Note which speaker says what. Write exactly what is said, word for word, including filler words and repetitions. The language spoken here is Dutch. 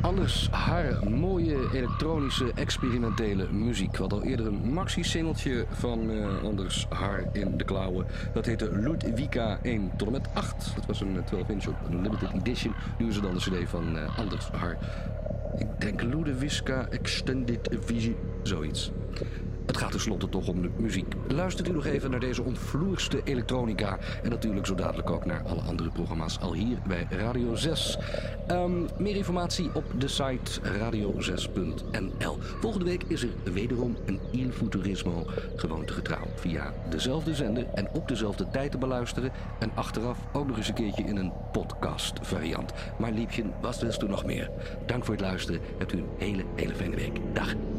Speaker 1: Anders haar mooie elektronische experimentele muziek. Wat al eerder een maxi-singeltje van uh, Anders haar in de klauwen. Dat heette Ludwika één tot en met acht. Dat was een twaalf inch op een limited edition. Nu is het dan de cd van uh, Anders haar. Ik denk Ludwika Extended Vision, zoiets. Het gaat tenslotte toch om de muziek. Luistert u nog even naar deze ontvloerste elektronica. En natuurlijk zo dadelijk ook naar alle andere programma's al hier bij Radio zes. Um, meer informatie op de site radio zes punt n l. Volgende week is er wederom een Il Futurismo. Gewoontegetrouw via dezelfde zender en op dezelfde tijd te beluisteren. En achteraf ook nog eens een keertje in een podcast variant. Maar liefje, wat wilst u nog meer? Dank voor het luisteren. Hebt u een hele, hele fijne week. Dag.